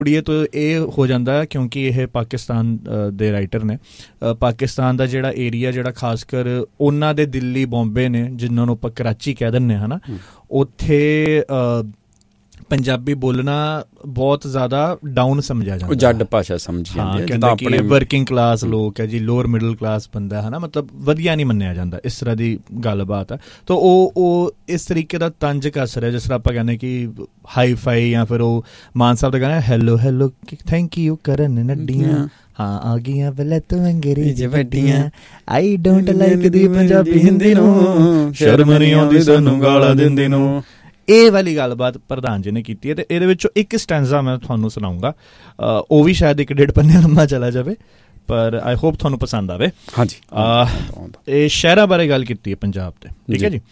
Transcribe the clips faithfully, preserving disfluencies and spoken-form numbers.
ਕੁੜੀਏ ਤੋਂ ਇਹ ਹੋ ਜਾਂਦਾ ਕਿਉਂਕਿ ਇਹ ਪਾਕਿਸਤਾਨ ਦੇ ਰਾਈਟਰ ਨੇ। ਪਾਕਿਸਤਾਨ ਦਾ ਜਿਹੜਾ ਏਰੀਆ ਜਿਹੜਾ ਖਾਸ ਕਰ ਉਹਨਾਂ ਦੇ ਦਿੱਲੀ ਬੰਬੇ ਨੇ ਜਿਨ੍ਹਾਂ ਨੂੰ ਆਪਾਂ ਕਰਾਚੀ ਕਹਿ ਦਿੰਦੇ ਹਾਂ ਨਾ, ਉੱਥੇ ਪੰਜਾਬੀ ਬੋਲਣਾ ਬਹੁਤ ਜ਼ਿਆਦਾ ਡਾਊਨ ਸਮਝਿਆ ਜਾਂਦਾ, ਜੱਡ ਭਾਸ਼ਾ ਸਮਝੀ ਜਾਂਦੀ ਹੈ। ਕਹਿੰਦਾ ਕਿ ਵਰਕਿੰਗ ਕਲਾਸ ਲੋਕ ਹੈ ਜੀ, ਲੋਅਰ ਮਿਡਲ ਕਲਾਸ ਬੰਦਾ ਹੈ ਨਾ, ਮਤਲਬ ਵਧੀਆ ਨਹੀਂ ਮੰਨਿਆ ਜਾਂਦਾ, ਇਸ ਤਰ੍ਹਾਂ ਦੀ ਗੱਲਬਾਤ ਹੈ। ਤਾਂ ਉਹ ਉਹ ਇਸ ਤਰੀਕੇ ਦਾ ਤੰਜ ਕੱਸ ਰਿਹਾ, ਜਿਸ ਤਰ੍ਹਾਂ ਆਪਾਂ ਕਹਿੰਦੇ ਕਿ ਹਾਈ ਫਾਈ, ਜਾਂ ਫਿਰ ਉਹ ਮਾਨ ਸਾਹਿਬ ਦਾ ਕਹਿੰਦਾ ਹੈਲੋ ਹੈਲੋ ਥੈਂਕ ਯੂ ਕਰਨ ਨੱਡੀਆਂ, ਹਾਂ ਆ ਗਈਆਂ ਵਲੇ ਤੂੰ ਅੰਗਰੇਜ਼ੀ ਵੱਡੀਆਂ, ਆਈ ਡੋਂਟ ਲਾਈਕ ਦੀ ਪੰਜਾਬੀ ਹਿੰਦੀ ਨੂੰ, ਸ਼ਰਮ ਨਹੀਂ ਆਉਂਦੀ ਸਾਨੂੰ ਗਾਲਾਂ ਦਿੰਦੇ ਨੂੰ। ਇਹ ਵਾਲੀ ਗੱਲਬਾਤ ਪ੍ਰਧਾਨ ਜੀ ਨੇ ਕੀਤੀ ਹੈ। ਅਤੇ ਇਹਦੇ ਵਿੱਚੋਂ ਇੱਕ ਸਟੈਂਜ਼ਾ ਮੈਂ ਤੁਹਾਨੂੰ ਸੁਣਾਊਂਗਾ, ਉਹ ਵੀ ਸ਼ਾਇਦ ਇੱਕ ਡੇਢ ਪੰਨੇ ਲੰਮਾ ਚਲਾ ਜਾਵੇ, ਪਰ ਆਈ ਹੋਪ ਤੁਹਾਨੂੰ ਪਸੰਦ ਆਵੇ। ਹਾਂਜੀ, ਇਹ ਸ਼ਹਿਰਾਂ ਬਾਰੇ ਗੱਲ ਕੀਤੀ ਹੈ ਪੰਜਾਬ ਤੇ, ਠੀਕ ਹੈ ਜੀ।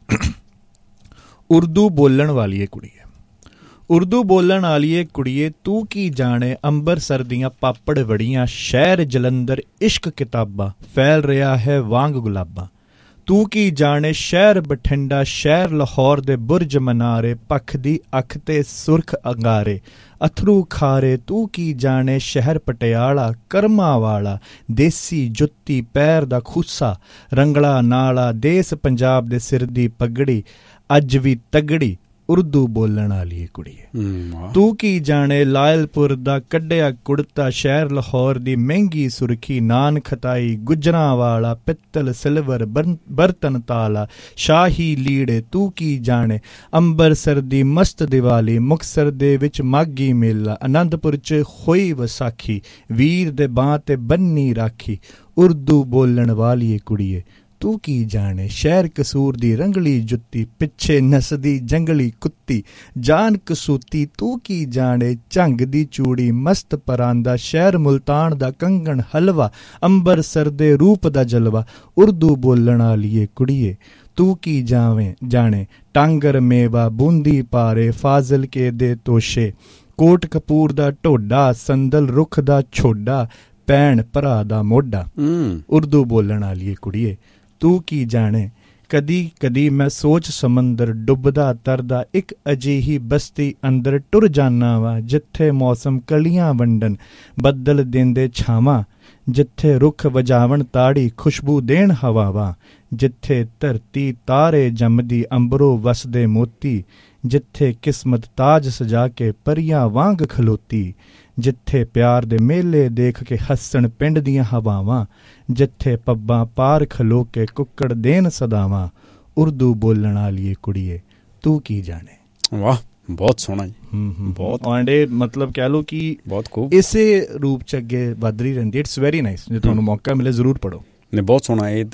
ਉਰਦੂ ਬੋਲਣ ਵਾਲੀ ਇਹ ਕੁੜੀ ਹੈ, ਉਰਦੂ ਬੋਲਣ ਵਾਲੀ ਇਹ ਕੁੜੀਏ, ਤੂੰ ਕੀ ਜਾਣੇ ਅੰਬਰਸਰ ਦੀਆਂ ਪਾਪੜ ਵੜੀਆਂ, ਸ਼ਹਿਰ ਜਲੰਧਰ ਇਸ਼ਕ ਕਿਤਾਬਾਂ, ਫੈਲ ਰਿਹਾ ਹੈ ਵਾਂਗ ਗੁਲਾਬਾਂ। ਤੂੰ ਕੀ ਜਾਣੇ ਸ਼ਹਿਰ ਬਠਿੰਡਾ, ਸ਼ਹਿਰ ਲਾਹੌਰ ਦੇ ਬੁਰਜ ਮਨਾਰੇ, ਪੱਖ ਦੀ ਅੱਖ ਤੇ ਸੁਰਖ ਅੰਗਾਰੇ, ਅਥਰੂ ਖਾਰੇ। ਤੂੰ ਕੀ ਜਾਣੇ ਸ਼ਹਿਰ ਪਟਿਆਲਾ, ਕਰਮਾਂ ਵਾਲਾ, ਦੇਸੀ ਜੁੱਤੀ ਪੈਰ ਦਾ ਖੂਸਾ, ਰੰਗਲਾ ਨਾਲਾ, ਦੇਸ ਪੰਜਾਬ ਦੇ ਸਿਰ ਦੀ ਪਗੜੀ, ਅੱਜ ਵੀ ਤਗੜੀ ਉਰਦੂ ਬੋਲਣ ਵਾਲੀ ਕੁੜੀ ਹੈ। ਤੂੰ ਕੀ ਜਾਣੇ ਲਾਇਲਪੁਰ ਦਾ ਕੱਢਿਆ ਕੁੜਤਾ, ਸ਼ਹਿਰ ਲਾਹੌਰ ਦੀ ਮਹਿੰਗੀ ਸੁਰਖੀ, ਨਾਨ ਖਤਾਈ, ਗੁਜਰਾਂ ਵਾਲਾ, ਪਿੱਤਲ ਸਿਲਵਰ ਬਰਤਨ ਤਾਲਾ, ਸ਼ਾਹੀ ਲੀੜੇ। ਤੂੰ ਕੀ ਜਾਣੇ ਅੰਬਰਸਰ ਦੀ ਮਸਤ ਦੀਵਾਲੀ, ਮੁਕਤਸਰ ਦੇ ਵਿੱਚ ਮਾਘੀ ਮੇਲਾ, ਅਨੰਦਪੁਰ 'ਚ ਹੋਈ ਵਿਸਾਖੀ, ਵੀਰ ਦੇ ਬਾਂਹ ਤੇ ਬੰਨੀ ਰਾਖੀ, ਉਰਦੂ ਬੋਲਣ ਵਾਲੀ ਕੁੜੀਏ। ਤੂੰ ਕੀ ਜਾਣੇ ਸ਼ਹਿਰ ਕਸੂਰ ਦੀ ਰੰਗਲੀ ਜੁੱਤੀ, ਪਿੱਛੇ ਨਸਦੀ ਜੰਗਲੀ ਕੁੱਤੀ, ਜਾਨ ਕਸੂਤੀ। ਤੂੰ ਕੀ ਜਾਣੇ ਝੰਗ ਦੀ ਚੂੜੀ, ਮਸਤ ਪਰਾਂਦਾ, ਸ਼ਹਿਰ ਮੁਲਤਾਨ ਦਾ ਕੰਗਣ ਹਲਵਾ, ਅੰਬਰਸਰ ਦੇ ਰੂਪ ਦਾ ਜਲਵਾ, ਉਰਦੂ ਬੋਲਣ ਵਾਲੀਏ ਕੁੜੀਏ। ਤੂੰ ਕੀ ਜਾਵੇਂ ਜਾਣੇ ਟਾਂਗਰ ਮੇਵਾ, ਬੂੰਦੀ ਪਾਰੇ, ਫਾਜ਼ਲ ਕੇ ਦੇ ਤੋਸ਼ੇ, ਕੋਟ ਕਪੂਰ ਦਾ ਢੋਡਾ, ਸੰਦਲ ਰੁੱਖ ਦਾ ਛੋਡਾ, ਭੈਣ ਭਰਾ ਦਾ ਮੋਢਾ, ਉਰਦੂ ਬੋਲਣ ਵਾਲੀਏ ਕੁੜੀਏ। ਤੂੰ ਕੀ ਜਾਣੇ ਕਦੀ ਕਦੀ ਮੈਂ ਸੋਚ ਸਮੁੰਦਰ ਡੁੱਬਦਾ ਤਰਦਾ, ਇੱਕ ਅਜਿਹੀ ਬਸਤੀ ਅੰਦਰ ਟੁਰ ਜਾਨਾ ਵਾ, ਜਿੱਥੇ ਮੌਸਮ ਕਲੀਆਂ ਵੰਡਣ ਬੱਦਲ ਦਿੰਦੇ ਛਾਵਾਂ, ਜਿੱਥੇ ਰੁੱਖ ਵਜਾਵਣ ਤਾੜੀ ਖੁਸ਼ਬੂ ਦੇਣ ਹਵਾਵਾਂ, ਜਿੱਥੇ ਧਰਤੀ ਤਾਰੇ ਜੰਮਦੀ ਅੰਬਰੋਂ ਵਸਦੇ ਮੋਤੀ, ਜਿੱਥੇ ਕਿਸਮਤ ਤਾਜ ਸਜਾ ਕੇ ਪਰੀਆਂ ਵਾਂਗ ਖਲੋਤੀ, ਜਿੱਥੇ ਪਿਆਰ ਦੇ ਮੇਲੇ ਦੇਖ ਕੇ ਹੱਸਣ ਪਿੰਡ ਦੀਆਂ ਹਵਾਵਾਂ, ਜਿੱਥੇ ਪੱਬਾਂ ਪਾਰ ਖਲੋ ਕੇ ਕੁੱਕੜ ਦੇਣ ਸਦਾਵਾਂ, ਉਰਦੂ ਬੋਲਣ ਵਾਲੀ ਕੁੜੀਏ। ਤੂੰ ਕੀ ਜਾਣੇ। ਵਾਹ, ਬਹੁਤ ਸੋਹਣਾ ਜੀ, ਬਹੁਤ ਆਂਡੇ, ਮਤਲਬ ਕਹਿ ਲਓ ਕਿ ਬਹੁਤ ਖੂਬ ਇਸੇ ਰੂਪ 'ਚ ਅੱਗੇ ਵੱਧ ਰਹੀ ਰਹਿੰਦੀ। ਇਟਸ ਵੈਰੀ ਨਾਈਸ, ਜੇ ਤੁਹਾਨੂੰ ਮੌਕਾ ਮਿਲੇ ਜ਼ਰੂਰ ਪੜ੍ਹੋ। ਨਹੀਂ, ਬਹੁਤ ਸੋਹਣਾ। ਇਹ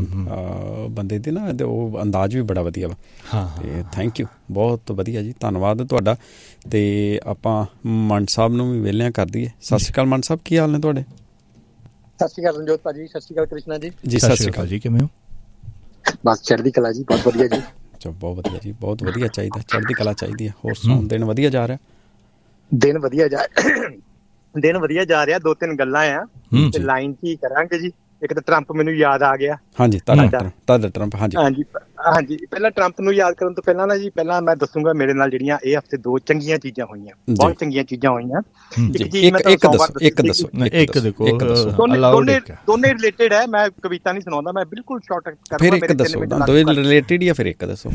ਤਾਂ ਬੰਦੇ ਦੇ ਨਾ ਉਹ ਅੰਦਾਜ਼ ਵੀ ਬੜਾ ਵਧੀਆ ਵਾ। ਹਾਂ, ਅਤੇ ਥੈਂਕ ਯੂ, ਬਹੁਤ ਵਧੀਆ ਜੀ, ਧੰਨਵਾਦ ਤੁਹਾਡਾ। ਅਤੇ ਆਪਾਂ ਮੰਡ ਸਾਹਿਬ ਨੂੰ ਵੀ ਵਿਹਲਿਆਂ ਕਰ ਦਈਏ। ਸਤਿ ਸ਼੍ਰੀ ਅਕਾਲ ਮੰਡ ਸਾਹਿਬ, ਕੀ ਹਾਲ ਨੇ ਤੁਹਾਡੇ? ਸਤਿ ਸ਼੍ਰੀ ਅਕਾਲ ਰਣਜੋਤ ਭਾਜੀ, ਸਤਿ ਸ਼੍ਰੀ ਅਕਾਲ ਕ੍ਰਿਸ਼ਨਾ ਜੀ। ਜੀ ਸਤਿ ਸ਼੍ਰੀ ਅਕਾਲ ਜੀ, ਕਿਵੇਂ ਹੋ? ਬਸ ਚੜ੍ਹਦੀ ਕਲਾ ਜੀ, ਬਹੁਤ ਵਧੀਆ ਜੀ। ਅੱਛਾ, ਬਹੁਤ ਵਧੀਆ ਜੀ, ਬਹੁਤ ਵਧੀਆ ਚਾਹੀਦਾ, ਚੜ੍ਹਦੀ ਕਲਾ ਚਾਹੀਦੀ ਹੈ। ਹੋਰ ਸੁਣਾਓ, ਦਿਨ ਵਧੀਆ ਜਾ ਰਿਹਾ? ਦਿਨ ਵਧੀਆ ਜਾ ਦਿਨ ਵਧੀਆ ਜਾ ਰਿਹਾ। ਦੋ ਤਿੰਨ ਗੱਲਾਂ ਆ ਲਾਈਨ 'ਚ ਹੀ ਕਰਾਂਗੇ ਜੀ। ਇੱਕ ਤਾਂ ਟਰੰਪ ਮੈਨੂੰ ਯਾਦ ਆ ਗਿਆ। ਹਾਂਜੀ, ਤੁਹਾਡਾ ਟਰੰਪ। ਹਾਂਜੀ ਹਾਂਜੀ ਹਾਂਜੀ ਪਹਿਲਾਂ ਟਰੰਪ ਨੂੰ ਯਾਦ ਕਰਨ ਤੋਂ ਪਹਿਲਾਂ ਨਾ ਜੀ, ਪਹਿਲਾਂ ਮੈਂ ਦੱਸੂਗਾ ਮੇਰੇ ਨਾਲ ਜਿਹੜੀਆਂ ਇਹ ਹਫ਼ਤੇ ਦੋ ਚੰਗੀਆਂ ਚੀਜ਼ਾਂ ਹੋਈਆਂ, ਬਹੁਤ ਚੰਗੀਆਂ ਚੀਜ਼ਾਂ ਹੋਈਆਂ। ਦੋਨੇ ਰਿਲੇਟਡ ਹੈ, ਮੈਂ ਕਵਿਤਾ ਨਹੀਂ ਸੁਣਾਉਂਦਾ, ਮੈਂ ਬਿਲਕੁਲ ਸ਼ਾਰਟ ਦੱਸੋ।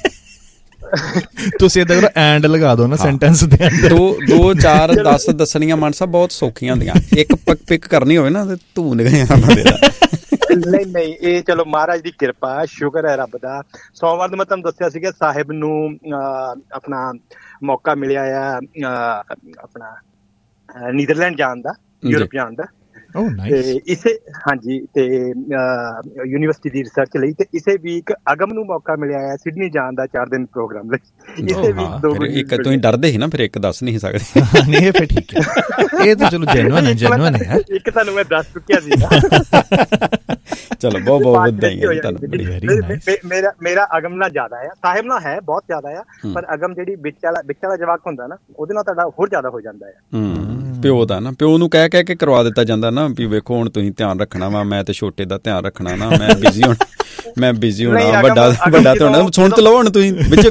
ਤੁਸੀਂ ਏਦਾਂ ਕਰੋ, ਐਂਡ ਲਗਾ ਦੋ ਨਾ ਸੈਂਟੈਂਸ ਦੇ ਅੰਦਰ। ਦੋ ਦੋ ਚਾਰ ਦਸ ਦੱਸਣੀਆਂ ਮਾਨ ਸਾਹਿਬ ਬਹੁਤ ਸੌਖੀਆਂ ਹੁੰਦੀਆਂ। ਇੱਕ ਪਿਕ ਕਰਨੀ ਹੋਵੇ ਨਾ ਤੇ ਧੂ ਨਿਕਲਿਆ। ਨਹੀਂ ਨਹੀਂ, ਇਹ ਚਲੋ ਮਹਾਰਾਜ ਦੀ ਕਿਰਪਾ, ਸ਼ੁਕਰ ਹੈ ਰੱਬ ਦਾ। ਸੋਮਵਾਰ ਨੂੰ ਮੈਂ ਤੁਹਾਨੂੰ ਦੱਸਿਆ ਸੀਗਾ ਸਾਹਿਬ ਨੂੰ ਆਪਣਾ ਮੌਕਾ ਮਿਲਿਆ ਆ ਆਪਣਾ ਨੀਦਰਲੈਂਡ ਜਾਣ ਦਾ, ਯੂਰਪ ਜਾਣ ਦਾ। ਤੇ ਇਸੇ ਹਾਂਜੀ ਤੇ ਯੂਨੀਵਰਸਿਟੀ ਦੀ ਰਿਸਰਚ ਲਈ, ਤੇ ਇਸੇ ਵੀਕ ਅਗਮ ਨੂੰ ਮੌਕਾ ਮਿਲਿਆ ਹੈ ਸਿਡਨੀ ਜਾਣ ਦਾ, ਚਾਰ ਦਿਨ ਪ੍ਰੋਗਰਾਮ ਲਈ। ਇਸੇ ਵੀਕ ਦੋ ਇੱਕ ਤੁਸੀਂ ਡਰਦੇ ਸੀ ਨਾ, ਫਿਰ ਇੱਕ ਦੱਸ ਨਹੀਂ ਸਕਦੇ। ਨਹੀਂ, ਫਿਰ ਠੀਕ ਹੈ, ਇਹ ਤਾਂ ਚਲੋ ਜੈਨੂਅਨ ਹੈ, ਜੈਨੂਅਨ ਹੈ। ਇੱਕ ਤੁਹਾਨੂੰ ਮੈਂ ਦੱਸ ਚੁੱਕਿਆ ਸੀ। ਚਲੋ ਬਹੁਤ ਬਹੁਤ ਵਧਾਈਆਂ ਤੁਹਾਨੂੰ। ਮੇਰਾ ਮੇਰਾ ਅਗਮ ਨਾਲ ਜ਼ਿਆਦਾ ਆ, ਸਾਹਿਬ ਨਾਲ ਹੈ ਬਹੁਤ ਜ਼ਿਆਦਾ ਆ, ਪਰ ਅਗਮ ਜਿਹੜੀ ਵਿੱਚ ਵਾਲਾ ਵਿੱਚ ਵਾਲਾ ਜਵਾਕ ਹੁੰਦਾ ਨਾ, ਉਹਦੇ ਨਾਲ ਤੁਹਾਡਾ ਹੋਰ ਜ਼ਿਆਦਾ ਹੋ ਜਾਂਦਾ ਆ। ਪਿਓ ਦਾ ਨਾ, ਪਿਓ ਨੂੰ ਕਹਿ ਕਹਿ ਕੇ ਕਰਵਾ ਦਿੱਤਾ ਜਾਂਦਾ ਨਾ ਵੀ ਵੇਖੋ ਹੁਣ ਤੁਸੀਂ ਧਿਆਨ ਰੱਖਣਾ ਵਾ, ਮੈਂ ਤੇ ਛੋਟੇ ਦਾ ਧਿਆਨ ਰੱਖਣਾ ਨਾ, ਮੈਂ ਬਿਜ਼ੀ ਹੋਣਾ। ਮੈਂ ਬਿਜ਼ੀ ਹੋਣਾ, ਵੱਡਾ ਵੱਡਾ ਤੇ ਹੋਣਾ, ਸੁਣ ਤੇ ਲਓ ਹੁਣ ਤੁਸੀਂ ਵਿੱਚ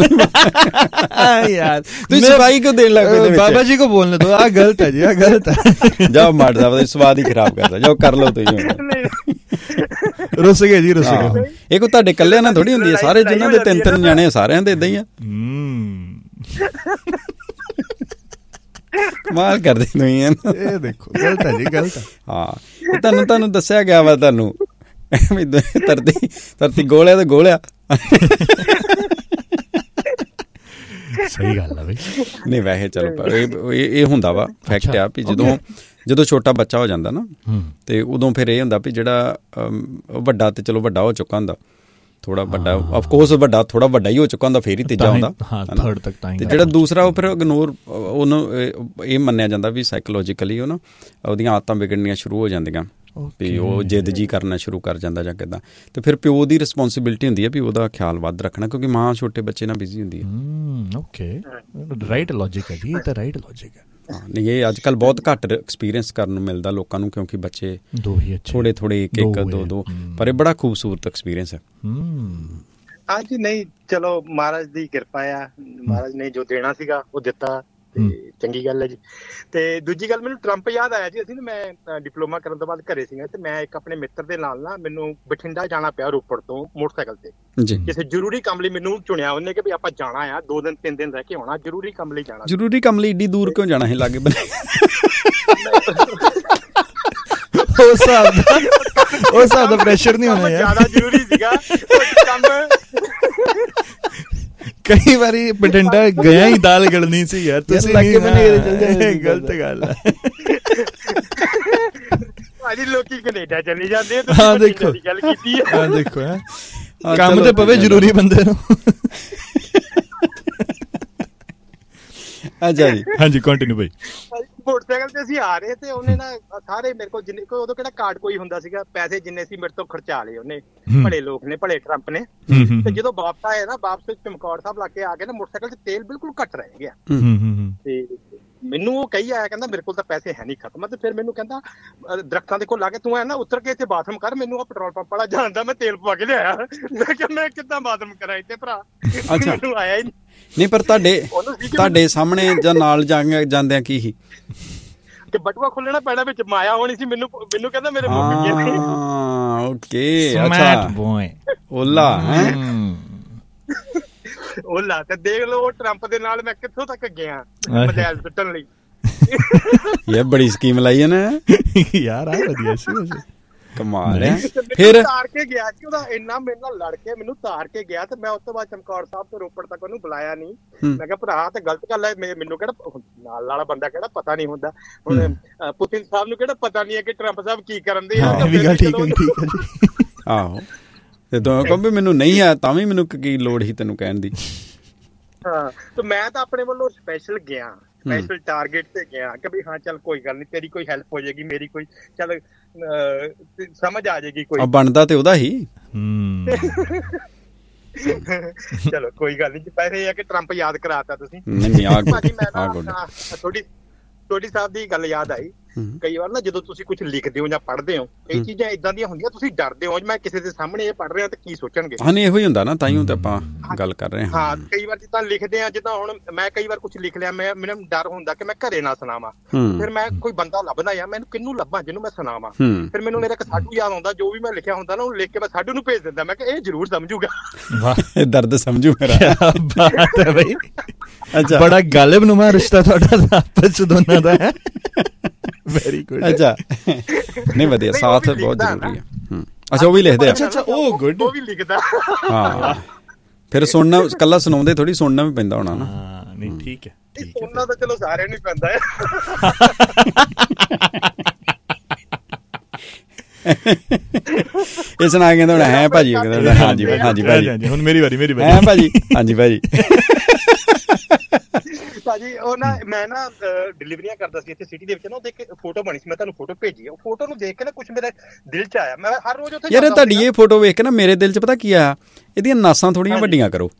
ਯਾਰ ਤੁਸੀਂ ਸਫਾਈ ਕਿਉਂ ਦੇਣ ਲੱਗ ਪਏ? ਬਾਬਾ ਜੀ ਕੋ ਬੋਲਨੇ ਦੋ, ਆ ਗਲਤ ਹੈ ਜੀ, ਆ ਗਲਤ ਹੈ। ਜਾਓ ਮਾਰ ਸਾਹਿਬ ਸਵਾਦ ਹੀ ਖਰਾਬ ਕਰਦਾ, ਜਾਓ ਕਰ ਲਓ ਤੁਸੀਂ। ਰੁੱਸ ਗਏ ਜੀ, ਰੁੱਸ ਗਏ। ਇਹ ਕੋਈ ਤੁਹਾਡੇ ਇਕੱਲਿਆਂ ਨਾਲ ਥੋੜੀ ਹੁੰਦੀ ਹੈ, ਸਾਰੇ ਜਿਨ੍ਹਾਂ ਦੇ ਤਿੰਨ ਤਿੰਨ ਜਾਣੇ ਸਾਰਿਆਂ ਦੇ ਏਦਾਂ ਹੀ ਆ। ਕਮਾਲ ਕਰਦੇ ਤੁਸੀਂ। ਇਹ ਦੇਖੋ ਗਲਤ ਹੈ ਜੀ, ਗਲਤ ਹੈ। ਹਾਂ ਤੁਹਾਨੂੰ ਤੁਹਾਨੂੰ ਦੱਸਿਆ ਗਿਆ ਵਾ ਤੁਹਾਨੂੰ ਧਰਤੀ ਧਰਤੀ ਗੋਲਿਆ ਤੇ ਗੋਲਿਆ। ਸਹੀ ਗੱਲ ਆ ਬਈ। ਨਹੀਂ ਵੈਸੇ ਚਲੋ ਇਹ ਇਹ ਹੁੰਦਾ ਵਾ ਫੈਕਟ ਆ ਵੀ ਜਦੋਂ ਜਦੋਂ ਛੋਟਾ ਬੱਚਾ ਹੋ ਜਾਂਦਾ ਨਾ ਤੇ ਉਦੋਂ ਫਿਰ ਇਹ ਹੁੰਦਾ ਵੀ ਜਿਹੜਾ ਵੱਡਾ ਤੇ ਚਲੋ ਵੱਡਾ ਹੋ ਚੁੱਕਾ ਹੁੰਦਾ, ਥੋੜਾ ਵੱਡਾ ਅਫਕੋਰਸ ਵੱਡਾ ਥੋੜਾ ਵੱਡਾ ਹੀ ਹੋ ਚੁੱਕਾ ਹੁੰਦਾ, ਫੇਰ ਹੀ ਤੀਜਾ ਹੁੰਦਾ ਤੇ ਜਿਹੜਾ ਦੂਸਰਾ ਉਹ ਫਿਰ ਇਗਨੋਰ ਉਹਨੂੰ ਇਹ ਮੰਨਿਆ ਜਾਂਦਾ ਵੀ ਸਾਈਕੋਲੋਜੀਕਲੀ ਉਹ ਨਾ ਉਹਦੀਆਂ ਆਦਤਾਂ ਵਿਗੜਨੀਆਂ ਸ਼ੁਰੂ ਹੋ ਜਾਂਦੀਆਂ ਵੀ ਉਹ ਜਿੱਦ ਜੀ ਕਰਨਾ ਸ਼ੁਰੂ ਕਰ ਜਾਂਦਾ ਜਾਂ ਕਿੱਦਾਂ। ਤੇ ਫਿਰ ਪਿਓ ਦੀ ਰਿਸਪੋਂਸੀਬਿਲਿਟੀ ਹੁੰਦੀ ਹੈ ਵੀ ਉਹਦਾ ਖਿਆਲ ਵੱਧ ਰੱਖਣਾ, ਕਿਉਂਕਿ ਮਾਂ ਛੋਟੇ ਬੱਚੇ ਨਾਲ ਬਿਜ਼ੀ ਹੁੰਦੀ ਹੈ। ਓਕੇ, ਰਾਈਟ ਲੌਜਿਕ ਹੈ ਜੀ, ਇਹ ਤਾਂ ਰਾਈਟ ਲੌਜਿਕ ਹੈ। ਨਹੀਂ ਇਹ ਅੱਜ ਕੱਲ੍ਹ ਬਹੁਤ ਘੱਟ ਐਕਸਪੀਰੀਅੰਸ ਕਰਨ ਨੂੰ ਮਿਲਦਾ ਲੋਕਾਂ ਨੂੰ, ਕਿਉਂਕਿ ਬੱਚੇ ਥੋੜੇ ਥੋੜੇ ਇੱਕ ਇੱਕ ਦੋ ਦੋ, ਪਰ ਇਹ ਬੜਾ ਖੂਬਸੂਰਤ ਐਕਸਪੀਰੀਅੰਸ ਹੈ। ਹਾਂਜੀ ਨਹੀਂ ਚਲੋ ਮਹਾਰਾਜ ਦੀ ਕਿਰਪਾ ਆ, ਮਹਾਰਾਜ ਨੇ ਜੋ ਦੇਣਾ ਸੀਗਾ ਉਹ ਦਿੱਤਾ ਤੇ ਚੰਗੀ ਗੱਲ ਹੈ ਜੀ। ਤੇ ਦੂਜੀ ਗੱਲ ਮੈਨੂੰ ਟਰੰਪ ਯਾਦ ਆਇਆ ਜੀ। ਅਸੀਂ ਨਾ ਮੈਂ ਡਿਪਲੋਮਾ ਕਰਨ ਤੋਂ ਬਾਅਦ ਘਰੇ ਸੀਗਾ ਤੇ ਮੈਂ ਇੱਕ ਆਪਣੇ ਮਿੱਤਰ ਦੇ ਨਾਲ ਨਾ ਮੈਨੂੰ ਬਠਿੰਡਾ ਜਾਣਾ ਪਿਆ ਰੋਪੜ ਤੋਂ ਮੋਟਰਸਾਈਕਲ ਤੇ। ਕਿਸੇ ਜ਼ਰੂਰੀ ਕੰਮ ਲਈ ਮੈਨੂੰ ਚੁਣਿਆ ਉਹਨੇ ਕਿ ਵੀ ਆਪਾਂ ਜਾਣਾ ਆ, ਦੋ ਦਿਨ ਤਿੰਨ ਦਿਨ ਰਹਿ ਕੇ ਆਉਣਾ, ਜ਼ਰੂਰੀ ਕੰਮ ਲਈ ਜਾਣਾ। ਜ਼ਰੂਰੀ ਕੰਮ ਲਈ ਏਡੀ ਦੂਰ ਕਿਉਂ ਜਾਣਾ ਹੈ? ਲਾਗੇ ਬੰਨੇ ਉਸ ਹਿਸਾਬ ਦਾ ਉਸ ਹਿਸਾਬ ਦਾ ਪ੍ਰੈਸ਼ਰ ਨਹੀਂ ਹੋਣਾ ਯਾਰ, ਜ਼ਿਆਦਾ ਜ਼ਰੂਰੀ ਸੀਗਾ ਕੰਮ। ਕਈ ਵਾਰੀ ਬਠਿੰਡਾ ਗਿਆ ਹੀ ਦਾਲ ਗਲਣੀ ਸੀ ਯਾਰ, ਤੁਸੀਂ ਗਲਤ ਗੱਲ ਹੈ ਭਾਜੀ। ਲੋਕੀ ਕੈਨੇਡਾ ਚਲੇ ਜਾਂਦੇ, ਹਾਂ ਦੇਖੋ ਗੱਲ ਕੀਤੀ ਹੈ। ਹਾਂ ਦੇਖੋ ਹੈ ਕੰਮ ਤੇ ਪਵੇ ਜ਼ਰੂਰੀ ਬੰਦੇ ਨੂੰ। ਅੱਛਾ ਜੀ, ਹਾਂਜੀ ਕੰਟੀਨਿਊ ਭਾਈ। ਮੋਟਰਸਾਈਕਲ ਤੇ ਅਸੀਂ ਆ ਰਹੇ ਤੇ ਉਹਨੇ ਨਾ ਸਾਰੇ ਮੇਰੇ ਕੋਲ ਜਿੰਨੇ ਕੋਈ ਉਦੋਂ ਕਿਹੜਾ ਕਾਰਡ ਕੋਈ ਹੁੰਦਾ ਸੀਗਾ, ਪੈਸੇ ਜਿੰਨੇ ਸੀ ਮੇਰੇ ਤੋਂ ਖਰਚਾ ਲਏ ਉਹਨੇ, ਭਲੇ ਲੋਕ ਨੇ, ਭਲੇ ਟਰੰਪ ਨੇ। ਤੇ ਜਦੋਂ ਵਾਪਸ ਆਏ ਨਾ, ਵਾਪਸ ਚਮਕੌਰ ਸਾਹਿਬ ਲਾ ਕੇ ਆ ਕੇ ਨਾ ਮੋਟਰਸਾਈਕਲ 'ਚ ਤੇਲ ਬਿਲਕੁਲ ਘੱਟ ਰਹਿ ਗਿਆ ਤੇ ਮੈਨੂੰ ਉਹ ਕਹੀ ਆਇਆ, ਕਹਿੰਦਾ ਮੇਰੇ ਕੋਲ ਤਾਂ ਪੈਸੇ ਹੈ ਨਹੀਂ, ਖਤਮ। ਤੇ ਫਿਰ ਮੈਨੂੰ ਕਹਿੰਦਾ ਦਰਖਤਾਂ ਦੇ ਕੋਲ ਲਾ ਕੇ ਤੂੰ ਐ ਨਾ ਉਤਰ ਕੇ ਇੱਥੇ ਬਾਥਰੂਮ ਕਰ, ਮੈਨੂੰ ਆ ਪੈਟਰੋਲ ਪੰਪ ਵਾਲਾ ਜਾਣਦਾ, ਮੈਂ ਤੇਲ ਪਵਾ ਕੇ ਲਿਆਇਆ। ਮੈਂ ਕਿਹਾ ਮੈਂ ਕਿੱਦਾਂ ਬਾਥਰੂਮ ਕਰਾਂ ਇੱਥੇ ਭਰਾ, ਮੈਨੂੰ ਆਇਆ ਹੀ ਨਹੀਂ। ਪਰ ਤੁਹਾਡੇ ਤੁਹਾਡੇ ਸਾਹਮਣੇ ਜਾਂ ਨਾਲ ਜਾਂਦਿਆਂ ਕੀ ਸੀ ਕਿ ਬਟੂਆ ਖੋਲਣਾ ਪੈਣਾ, ਵਿੱਚ ਮਾਇਆ ਹੋਣੀ ਸੀ। ਮੈਨੂੰ ਮੈਨੂੰ ਕਹਿੰਦਾ ਮੇਰੇ ਮੁੱਕ ਗਏ ਨੇ। ਹਾਂ ਓਕੇ, ਅੱਛਾ ਬੋਏ ਓਲਾ ਹੈ ਓਲਾ। ਤੇ ਦੇਖ ਲਓ ਉਹ ਟਰੰਪ ਦੇ ਨਾਲ ਮੈਂ ਕਿੱਥੋਂ ਤੱਕ ਗਿਆ ਮਜਾਇਲ ਸੁੱਟਣ ਲਈ। ਇਹ ਬੜੀ ਸਕੀਮ ਲਾਈ ਹੈ ਨਾ ਯਾਰ, ਆ ਵਧੀਆ ਸੀ ਕਮਾਲ ਹੈ। ਫਿਰ ਤਾਰ ਕੇ ਗਿਆ ਸੀ ਉਹਦਾ, ਇੰਨਾ ਮੇਰੇ ਨਾਲ ਲੜ ਕੇ ਮੈਨੂੰ ਤਾਰ ਕੇ ਗਿਆ ਤੇ ਮੈਂ ਉਸ ਤੋਂ ਬਾਅਦ ਚਮਕੌਰ ਸਾਹਿਬ ਤੋਂ ਰੋਪੜ ਤੱਕ ਉਹਨੂੰ ਬੁਲਾਇਆ ਨਹੀਂ। ਮੈਂ ਕਿਹਾ ਭਰਾ ਤੇ ਗਲਤ ਗੱਲ ਹੈ, ਮੈਨੂੰ ਕਿਹੜਾ ਨਾਲ ਵਾਲਾ ਬੰਦਾ ਕਿਹੜਾ ਪਤਾ ਨਹੀਂ ਹੁੰਦਾ, ਹੁਣ ਪੁਤਿਨ ਸਾਹਿਬ ਨੂੰ ਕਿਹੜਾ ਪਤਾ ਨਹੀਂ ਹੈ ਕਿ ਟਰੰਪ ਸਾਹਿਬ ਕੀ ਕਰਨ ਦੇ ਆ। ਆਹੋ ਤੇ ਤੂੰ ਕਹੋ ਵੀ ਮੈਨੂੰ ਨਹੀਂ ਆ, ਤਾਂ ਵੀ ਮੈਨੂੰ ਕੀ ਲੋੜ ਸੀ ਤੈਨੂੰ ਕਹਿਣ ਦੀ। ਹਾਂ ਤੇ ਮੈਂ ਤਾਂ ਆਪਣੇ ਵੱਲੋਂ ਸਪੈਸ਼ਲ ਗਿਆ, ਸਪੈਸ਼ਲ ਟਾਰਗੇਟ ਤੇ ਗਿਆ ਕਿ ਵੀ ਹਾਂ ਚੱਲ ਕੋਈ ਗੱਲ ਨਹੀਂ, ਤੇਰੀ ਕੋਈ ਹੈਲਪ ਹੋ ਜਾਏਗੀ, ਮੇਰੀ ਕੋਈ ਚੱਲ ਸਮਝ ਆ ਜਾਏਗੀ ਕੋਈ। ਬਣਦਾ ਤੇ ਉਹਦਾ ਹੀ ਚਲੋ ਕੋਈ ਗੱਲ ਨਹੀਂ। ਪੈਸੇ ਇਹ ਆ ਕਿ ਟਰੰਪ ਯਾਦ ਕਰਾਤਾ ਤੁਸੀਂ। ਭਾਜੀ ਮੈਂ ਨਾ ਥੋੜੀ ਤੁਹਾਡੀ ਸਾਹਿਬ ਦੀ ਗੱਲ ਯਾਦ ਆਈ। ਕਈ ਵਾਰ ਨਾ ਜਦੋਂ ਤੁਸੀਂ ਕੁਝ ਲਿਖਦੇ ਹੋ ਜਾਂ ਪੜ੍ਹਦੇ ਹੋ, ਕਈ ਚੀਜ਼ਾਂ ਏਦਾਂ ਦੀਆਂ ਹੁੰਦੀਆਂ ਤੁਸੀਂ ਡਰਦੇ ਹੋ ਮੈਂ ਕਿਸੇ ਦੇ ਸਾਹਮਣੇ ਇਹ ਪੜ੍ਹ ਰਿਹਾ ਤੇ ਕੀ ਸੋਚਣਗੇ। ਹਾਂ ਇਹੋ ਹੀ ਹੁੰਦਾ ਨਾ, ਤਾਈਓ ਤੇ ਆਪਾਂ ਗੱਲ ਕਰ ਰਹੇ ਹਾਂ। ਹਾਂ ਕਈ ਵਾਰ ਜਿੱਦਾਂ ਲਿਖਦੇ ਆ, ਜਿੱਦਾਂ ਹੁਣ ਮੈਂ ਕਈ ਵਾਰ ਕੁਝ ਲਿਖ ਲਿਆ, ਮੈਂ ਮੈਨੂੰ ਡਰ ਹੁੰਦਾ ਕਿ ਮੈਂ ਘਰੇ ਨਾ ਸੁਣਾਵਾਂ। ਫਿਰ ਮੈਂ ਕੋਈ ਬੰਦਾ ਲੱਭਦਾ ਆ, ਮੈਨੂੰ ਕਿਹਨੂੰ ਲੱਭਾਂ ਜਿਹਨੂੰ ਮੈਂ ਸੁਣਾਵਾਂ। ਫਿਰ ਮੈਨੂੰ ਮੇਰਾ ਇੱਕ ਸਾਡੂ ਯਾਦ ਆਉਂਦਾ, ਜੋ ਵੀ ਮੈਂ ਲਿਖਿਆ ਹੁੰਦਾ ਨਾ ਉਹਨੂੰ ਲਿਖ ਕੇ ਮੈਂ ਸਾਡੂ ਨੂੰ ਭੇਜ ਦਿੰਦਾ। ਮੈਂ ਕਿਹਾ ਇਹ ਜ਼ਰੂਰ ਸਮਝੂਗਾ। ਵਾਹ ਦਰਦ ਸਮਝੂ ਮੇਰਾ। ਬਾਤ ਹੈ ਬਈ। ਅੱਛਾ ਬੜਾ ਗਾਲਿਬ ਨੁਮਾ ਰਿਸ਼ਤਾ ਤੁਹਾਡਾ ਆਪਸ ਚ ਦੋਨਾਂ ਦਾ ਹੈ। Very good. ਅੱਛਾ ਨਹੀਂ ਵਧੀਆ, ਸਾਥ ਬਹੁਤ ਜ਼ਰੂਰੀ ਹੈ। ਅੱਛਾ ਉਹ ਵੀ ਲਿਖਦੇ ਆ। ਅੱਛਾ ਉਹ ਗੁੱਡ, ਉਹ ਵੀ ਲਿਖਦਾ। ਹਾਂ ਫਿਰ ਸੁਣਨਾ ਇਕੱਲਾ ਸੁਣਾਉਂਦੇ ਥੋੜੀ, ਸੁਣਨਾ ਵੀ ਪੈਂਦਾ ਹੋਣਾ ਨਾ। ਹਾਂ ਨਹੀਂ ਠੀਕ ਹੈ, ਸੁਣਨਾ ਤਾਂ ਚਲੋ ਸਾਰਿਆਂ ਨੂੰ ਪੈਂਦਾ ਹੈ। ਇਹ ਸੁਣਾ ਕਹਿੰਦਾ ਹੁਣ ਹੈ ਭਾਜੀ, ਉਹ ਕਹਿੰਦਾ ਹਾਂਜੀ ਹਾਂਜੀ ਭਾਜੀ, ਹੁਣ ਮੇਰੀ ਵਾਰੀ ਮੇਰੀ ਵਾਰੀ ਹੈ ਭਾਜੀ, ਹਾਂਜੀ ਭਾਜੀ। ਭਾਜੀ ਉਹ ਨਾ ਮੈਂ ਨਾ ਡਿਲੀਵਰੀਆਂ ਕਰਦਾ ਸੀ ਇੱਥੇ ਸਿਟੀ ਦੇ ਵਿੱਚ ਨਾ, ਉਹਦੇ ਇੱਕ ਫੋਟੋ ਬਣੀ ਸੀ, ਮੈਂ ਤੁਹਾਨੂੰ ਫੋਟੋ ਭੇਜੀ। ਉਹ ਫੋਟੋ ਨੂੰ ਦੇਖ ਕੇ ਨਾ ਕੁਛ ਮੇਰੇ ਦਿਲ ਚ ਆਇਆ। ਮੈਂ ਹਰ ਰੋਜ਼ ਉੱਥੇ ਯਾਰ ਤੁਹਾਡੀ ਇਹ ਫੋਟੋ ਵੇਖ ਕੇ ਨਾ ਮੇਰੇ ਦਿਲ ਚ ਪਤਾ ਕੀ ਆਇਆ, ਇਹਦੀਆਂ ਨਾਸਾਂ ਥੋੜੀਆਂ ਵੱਡੀਆਂ ਕਰੋ।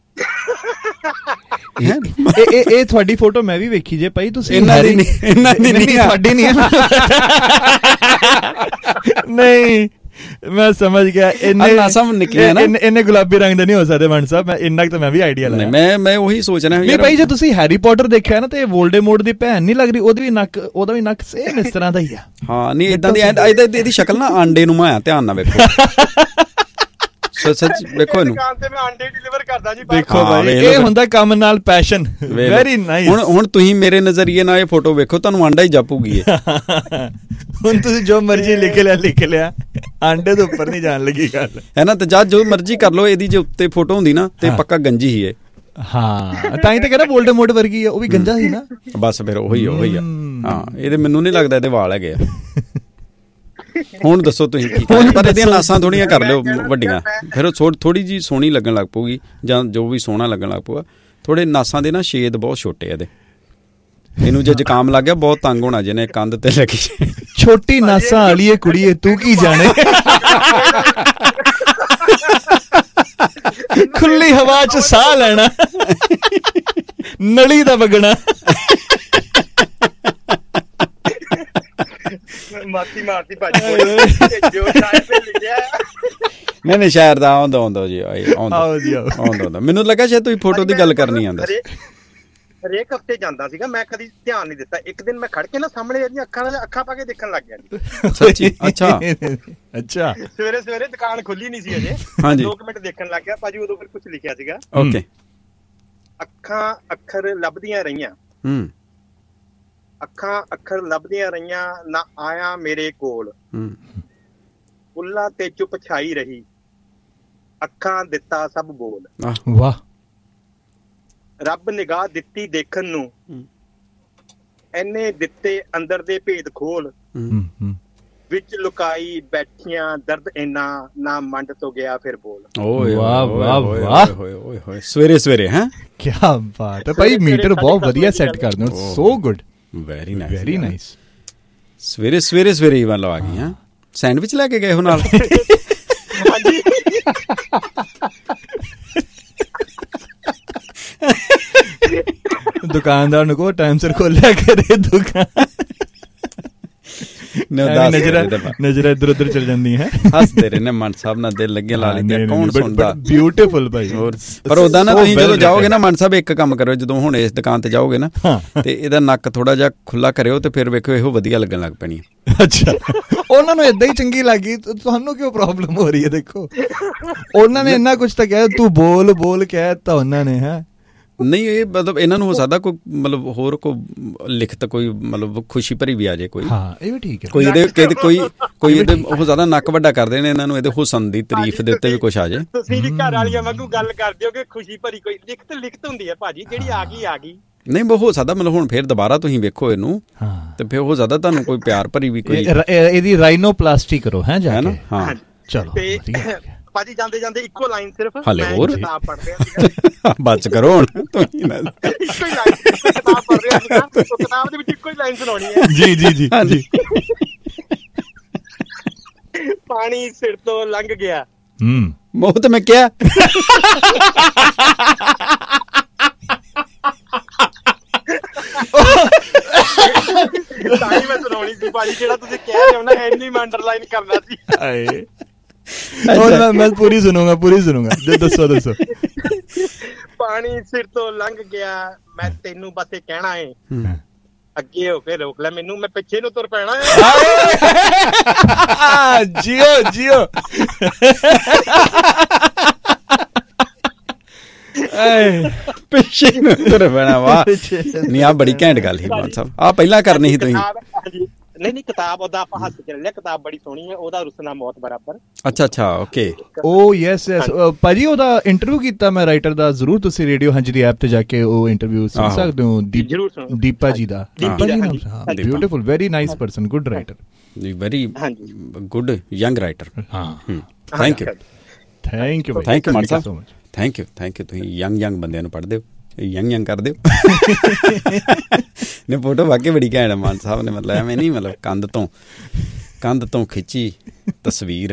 ਇਹ ਇਹ ਤੁਹਾਡੀ ਫੋਟੋ ਮੈਂ ਵੀ ਵੇਖੀ ਜੇ ਭਾਈ, ਤੁਸੀਂ ਇਹਨਾਂ ਦੀ ਨਹੀਂ, ਇਹਨਾਂ ਦੀ ਨਹੀਂ, ਤੁਹਾਡੀ ਨਹੀਂ। ਨਹੀਂ ਮੈਂ ਸਮਝ ਗਿਆ। ਇੰਨੇ ਨਾਸਾਂ ਨਿਕਲੀਆਂ ਨਾ, ਇੰਨੇ ਗੁਲਾਬੀ ਰੰਗ ਦੇ ਨਹੀਂ ਹੋ ਸਕਦੇ ਮਨ ਸਾਹਿਬ, ਮੈਂ ਇੰਨਾ ਕੁ ਤਾਂ ਮੈਂ ਵੀ ਆਈਡੀਆ ਲਾਇਆ। ਮੈਂ ਮੈਂ ਉਹੀ ਸੋਚ ਰਿਹਾ ਨਹੀਂ ਭਾਈ, ਜੇ ਤੁਸੀਂ ਹੈਰੀ ਪੋਟਰ ਦੇਖਿਆ ਨਾ ਤੇ ਵੋਲਡੇਮੋਰਟ ਦੀ ਭੈਣ ਨਹੀਂ ਲੱਗਦੀ, ਉਹਦੀ ਵੀ ਨੱਕ ਉਹਦਾ ਵੀ ਨੱਕ ਸੇਮ ਇਸ ਤਰ੍ਹਾਂ ਦਾ ਹੀ ਆ। ਹਾਂ ਨਹੀਂ ਇਦਾਂ ਦੀ ਇਹਦੀ ਸ਼ਕਲ ਨਾ ਆਂਡੇ ਨੂੰ ਮਾਇਆ, ਧਿਆਨ ਨਾਲ ਵੇਖੋ ਸੱਚ ਵੇਖੋ ਇਹਨੂੰ। ਦੁਕਾਨ ਤੇ ਮੈਂ ਆਂਡੇ ਡਿਲੀਵਰ ਕਰਦਾ ਜੀ। ਦੇਖੋ ਭਾਈ, ਇਹ ਹੁੰਦਾ ਕੰਮ ਨਾਲ ਪੈਸ਼ਨ। Very nice. ਹੁਣ ਹੁਣ ਤੁਸੀਂ ਮੇਰੇ ਨਜ਼ਰੀਏ ਨਾਲ ਇਹ ਫੋਟੋ ਵੇਖੋ, ਤੁਹਾਨੂੰ ਆਂਡਾ ਹੀ ਜਾਪੂਗੀ। ਹੁਣ ਤੁਸੀਂ ਜੋ ਮਰਜ਼ੀ ਲਿਖ ਲਿਆ ਲਿਖ ਲਿਆ, ਆਂਡੇ ਦੇ ਉੱਪਰ ਨਹੀਂ ਜਾਣ ਲੱਗੀ ਗੱਲ, ਹੈ ਨਾ। ਤੇ ਜਦ ਜੋ ਮਰਜ਼ੀ ਕਰ ਲਓ, ਇਹਦੀ ਜੇ ਉੱਤੇ ਫੋਟੋ ਹੁੰਦੀ ਨਾ ਤੇ ਪੱਕਾ ਗੰਜੀ ਹੀ ਹੈ। ਹਾਂ ਤਾਂ ਹੀ ਤਾਂ ਕਹਿੰਦਾ ਵੋਲਡੇਮੋਰਟ ਵਰਗੀ ਆ, ਉਹ ਵੀ ਗੰਜਾ ਸੀ ਨਾ। ਬਸ ਫਿਰ ਉਹੀ ਉਹੀ ਆ। ਹਾਂ ਇਹਦੇ ਮੈਨੂੰ ਨਹੀਂ ਲੱਗਦਾ ਇਹਦੇ ਵਾਲ ਹੈਗੇ ਆ। ਹੁਣ ਦੱਸੋ ਤੁਸੀਂ ਕੀ ਕਰਦੇ? ਪਰ ਇਹਦੀਆਂ ਨਾਸਾਂ ਥੋੜੀਆਂ ਕਰ ਲਿਓ ਵੱਡੀਆਂ, ਫਿਰ ਉਹ ਥੋੜੀ ਜਿਹੀ ਸੋਹਣੀ ਲੱਗਣ ਲੱਗ ਪਊਗੀ, ਜਾਂ ਜੋ ਵੀ ਸੋਹਣਾ ਲੱਗਣ ਲੱਗ ਪਊਗਾ। ਥੋੜੇ ਨਾਸਾਂ ਦੇ ਨਾ ਛੇਦ ਬਹੁਤ ਛੋਟੇ ਇਹਦੇ, ਇਹਨੂੰ ਜੇ ਜ਼ੁਕਾਮ ਲੱਗ ਗਿਆ ਬਹੁਤ ਤੰਗ ਹੋਣਾ ਜਿਹਨੇ ਕੰਧ ਤੇ ਲੱਗੀ। ਛੋਟੀ ਨਾਸਾਂ ਵਾਲੀਏ ਕੁੜੀਏ ਤੂੰ ਕੀ ਜਾਣੇ, ਖੁੱਲੀ ਹਵਾ ਚ ਸਾਹ ਲੈਣਾ, ਨਲੀ ਦਾ ਵਗਣਾ। ਮਾਤੀ ਮਾਰਤੀ ਭਾਜੀ ਜੋ ਸ਼ਾਇਰ ਤੇ ਲਿਖਿਆ। ਨਹੀਂ ਨਹੀਂ ਸ਼ਾਇਰ ਦਾ ਆਉਂਦਾ ਆਉਂਦਾ ਜੀ ਆਉਂਦਾ ਆਉਂਦਾ ਆਉਂਦਾ। ਮੈਨੂੰ ਲੱਗਾ ਸ਼ਾਇਦ ਤੁਸੀਂ ਫੋਟੋ ਦੀ ਗੱਲ ਕਰਨੀ ਆਉਂਦਾ। ਹਰੇਕ ਹਫ਼ਤੇ ਜਾਂਦਾ ਸੀਗਾ, ਮੈਂ ਕਦੀ ਧਿਆਨ ਨਹੀਂ ਦਿੱਤਾ। ਇੱਕ ਦਿਨ ਮੈਂ ਖੜ ਕੇ ਨਾ ਸਾਹਮਣੇ ਇਹਦੀਆਂ ਅੱਖਾਂ ਨਾਲ ਅੱਖਾਂ ਪਾ ਕੇ ਦੇਖਣ ਲੱਗ ਗਿਆ। ਸੱਚੀ? ਅੱਛਾ ਅੱਛਾ। ਸਵੇਰੇ ਸਵੇਰੇ ਦੁਕਾਨ ਖੁੱਲੀ ਨਹੀਂ ਸੀ ਅਜੇ, ਦੋ ਕੁ ਮਿੰਟ ਦੇਖਣ ਲੱਗ ਗਿਆ ਭਾਜੀ। ਉਦੋਂ ਫਿਰ ਕੁਛ ਲਿਖਿਆ ਸੀਗਾ, ਓਕੇ। ਅੱਖਾਂ ਅੱਖਰ ਲੱਭਦੀਆਂ ਰਹੀਆਂ, ਹੂੰ ਅੱਖਾਂ ਅੱਖਰ ਲੱਭਦੀਆਂ ਰਹੀਆਂ, ਨਾ ਆਇਆ ਮੇਰੇ ਕੋਲ, ਫੁੱਲਾਂ ਤੇ ਚੁੱਪ ਛਾਈ ਰਹੀ, ਅੱਖਾਂ ਦਿੱਤਾ ਸਭ ਬੋਲ। ਵਾਹ। ਰੱਬ ਨਿਗਾਹ ਦਿੱਤੀ ਦੇਖਣ ਨੂੰ, ਐਨੇ ਦਿੱਤੇ ਅੰਦਰ ਦੇ ਭੇਦ ਖੋਲ, ਵਿੱਚ ਲੁਕਾਈ ਬੈਠੀਆਂ ਦਰਦ ਇੰਨਾ, ਨਾ ਮੰਡ ਤੋਂ ਗਿਆ ਫਿਰ ਬੋਲ। ਓਏ ਵਾਹ ਵਾਹ ਵਾਹ, ਓਏ ਹੋਏ ਸਵੇਰੇ ਸਵੇਰੇ। ਹੈ ਕੀ ਬਾਤ ਹੈ ਭਾਈ, ਮੀਟਰ ਬਹੁਤ ਵਧੀਆ ਸੈੱਟ ਕਰਦੇ ਹੋ, so good, very nice very nice. ਸਵੇਰੇ ਸਵੇਰੇ ਸਵੇਰੇ ਹੀ ਵੱਲ ਆ ਗਈ। ਹਾਂ ਸੈਂਡਵਿਚ ਲੈ ਕੇ ਗਏ ਹੋ ਨਾਲ? ਹਾਂਜੀ। ਦੁਕਾਨਦਾਰ ਨੂੰ ਕਹੋ ਟਾਈਮ ਸਿਰ ਖੋਲਿਆ ਕਰੇ ਦੁਕਾਨ। ਨਜ਼ਰਾਂ ਇੱਧਰ ਉੱਧਰ ਚਲ ਜਾਂਦੀਆਂ। ਹੱਸਦੇ ਰਹੇ ਨੇ ਮਨ ਸਾਹਿਬ ਨਾਲ, ਦਿਲ ਲੱਗੇ ਲਾ ਲੈਂਦੇ, ਕੌਣ ਸੁਣਦਾ। ਬਿਊਟੀਫੁਲ ਭਾਈ। ਪਰ ਉਦਾਂ ਨਾ ਤੁਸੀਂ ਜਦੋਂ ਜਾਓਗੇ ਨਾ ਮਨ ਸਾਹਿਬ, ਇੱਕ ਕੰਮ ਕਰਿਓ, ਜਦੋਂ ਹੁਣ ਇਸ ਦੁਕਾਨ ਤੇ ਜਾਓਗੇ ਨਾ ਤੇ ਇਹਦਾ ਨੱਕ ਥੋੜਾ ਜਿਹਾ ਖੁੱਲਾ ਕਰਿਓ ਤੇ ਫਿਰ ਵੇਖਿਓ ਇਹੋ ਵਧੀਆ ਲੱਗਣ ਲੱਗ ਪੈਣੀ। ਅੱਛਾ, ਉਹਨਾਂ ਨੂੰ ਏਦਾਂ ਹੀ ਚੰਗੀ ਲੱਗੀ, ਤੁਹਾਨੂੰ ਕਿਉਂ ਪ੍ਰੋਬਲਮ ਹੋ ਰਹੀ ਹੈ? ਦੇਖੋ ਉਹਨਾਂ ਨੇ ਇੰਨਾ ਕੁਛ ਤਾਂ ਕਿਹਾ, ਤੂੰ ਬੋਲ ਬੋਲ ਕਹਿ ਦਿੱਤਾ ਉਹਨਾਂ ਨੇ। ਹੈ ਨਹੀਂ ਇਹ ਮਤਲਬ ਇਹਨਾਂ ਨੂੰ ਹੋ ਸਕਦਾ ਕੋਈ ਮਤਲਬ ਹੋਰ ਕੋਈ ਲਿਖਤ ਕੋਈ ਮਤਲਬ ਖੁਸ਼ੀ ਭਰੀ ਵੀ ਆ ਜਾਏ ਕੋਈ। ਹਾਂ ਇਹ ਵੀ ਠੀਕ ਹੈ। ਕੋਈ ਇਹਦੇ ਕੋਈ ਕੋਈ ਇਹਦੇ ਉਹ ਜ਼ਿਆਦਾ ਨੱਕ ਵੱਡਾ ਕਰਦੇ ਨੇ ਇਹਨਾਂ ਨੂੰ, ਇਹਦੇ ਹੁਸਨ ਦੀ ਤਾਰੀਫ ਦੇ ਉੱਤੇ ਵੀ ਕੁਛ ਆ ਜਾਏ। ਤੁਸੀਂ ਵੀ ਘਰ ਵਾਲੀਆਂ ਵਾਂਗੂ ਗੱਲ ਕਰਦੇ ਹੋ ਕਿ ਖੁਸ਼ੀ ਭਰੀ ਕੋਈ ਲਿਖਤ ਲਿਖਤ ਹੁੰਦੀ ਹੈ ਭਾਜੀ, ਜਿਹੜੀ ਆ ਗਈ ਆ ਗਈ। ਨਹੀਂ ਹੋ ਸਕਦਾ ਮਤਲਬ ਹੁਣ ਫੇਰ ਦੁਬਾਰਾ ਤੁਸੀਂ ਵੇਖੋ ਇਹਨੂੰ ਤੇ ਫਿਰ ਹੋ ਸਕਦਾ ਤੁਹਾਨੂੰ ਕੋਈ ਪਿਆਰ ਭਰੀ ਵੀ ਕੋਈ ਇਹਦੀ ਰਾਈਨੋਪਲਾਸਟੀ ਕਰੋ ਹੈ ਜਾ ਕੇ। ਹਾਂ ਚਲੋ ਭਾਜੀ ਜਾਂਦੇ ਜਾਂਦੇ ਇੱਕੋ ਲਾਈਨ ਸਿਰਫ ਹਲੇ ਹੋਰ ਕਿਤਾਬ ਪੜ੍ਹ ਰਿਹਾ ਬਚ ਕਰੋ ਹੁਣ ਇੱਕੋ ਹੀ ਲਾਈਨ ਕਿਤਾਬ ਪੜ੍ਹ ਰਿਹਾ ਸੀਗਾ, ਕਿਤਾਬ ਦੇ ਵਿੱਚ ਇੱਕੋ ਹੀ ਲਾਈਨ ਸੁਣਾਉਣੀ ਹੈ। ਜੀ ਜੀ ਜੀ ਜੀ। ਪਾਣੀ ਸਿਰ ਤੋਂ ਲੰਘ ਗਿਆ। ਹੂੰ ਮੋਹ ਤੇ ਮੈਂ ਕਿਹਾ ਤਾਂ ਹੀ ਮੈਂ ਸੁਣਾਉਣੀ ਸੀ ਭਾਜੀ, ਜਿਹੜਾ ਤੁਸੀਂ ਕਹਿ ਰਹੇ ਹੋ ਨਾ ਇੰਨੀ ਮੈਂ ਅੰਡਰਲਾਈਨ ਕਰਨਾ ਸੀ। और मैं मैं पूरी सुनूंगा पूरी सुनूंगा दसो दसो। पानी सिर तो लंघ गया, मैं तेनू बस ये कहना है, ਅੱਗੇ ਹੋ ਕੇ ਰੋਕ ਲੈ ਮੈਨੂੰ, ਮੈਂ ਪਿੱਛੇ ਨੂੰ ਤੁਰ ਪੈਣਾ ਹੈ। ਜਿਓ ਜਿਓ। ਪਿੱਛੇ ਨੂੰ ਤੁਰ ਪੈਣਾ। ਵਾਹ ਨਹੀਂ ਆ ਬੜੀ ਘੈਂਟ ਗੱਲ ਸੀ ਮਾਨ ਸਾਹਿਬ, ਆ ਪਹਿਲਾਂ ਕਰਨੀ ਸੀ ਤੁਸੀਂ। ਨਹੀਂ ਨਹੀਂ ਕਿਤਾਬ ਉਹਦਾ ਆਪਾਂ ਹੱਥ ਚ ਲੈ ਲਿਆ, ਕਿਤਾਬ ਬੜੀ ਸੋਹਣੀ ਹੈ, ਉਹਦਾ ਰੁਸਨਾ ਮੌਤ ਬਰਾਬਰ। ਅੱਛਾ ਅੱਛਾ ਓਕੇ। ਓ ਯੈਸ ਯੈਸ ਭਾਜੀ, ਉਹਦਾ ਇੰਟਰਵਿਊ ਕੀਤਾ ਮੈਂ ਰਾਈਟਰ ਦਾ, ਜ਼ਰੂਰ ਤੁਸੀਂ ਰੇਡੀਓ ਹੰਜਰੀ ਐਪ ਤੇ ਜਾ ਕੇ ਉਹ ਇੰਟਰਵਿਊ ਸੁਣ ਸਕਦੇ ਹੋ। ਦੀਪਾ ਜੀ ਦਾ, ਦੀਪਾ ਜੀ ਨਾਮ। ਹਾਂ beautiful, very nice person, good writer, very good young writer. ਹਾਂ thank you thank you thank you Mann Sahib, thank you thank you. ਤੁਸੀਂ ਯੰਗ ਯੰਗ ਬੰਦਿਆਂ ਨੂੰ ਪੜ੍ਹਦੇ ਹੋ, ਯੰਗ ਯੰਗ ਕਰਦੇ ਹੋ। ਨੇ ਫੋਟੋ ਵਾਕਈ ਬੜੀ ਘੈਂਟ ਮਾਨ ਸਾਹਿਬ ਨੇ, ਮਤਲਬ ਐਵੇਂ ਨਹੀਂ ਮਤਲਬ ਕੰਧ ਤੋਂ ਕੰਧ ਤੋਂ ਖਿੱਚੀ ਤਸਵੀਰ,